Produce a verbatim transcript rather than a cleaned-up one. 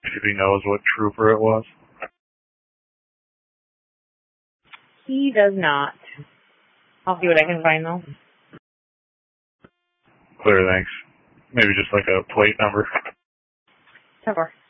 If he knows what trooper it was. He does not. I'll see what I can find, though. Clear, thanks. Maybe just like a plate number. ten four.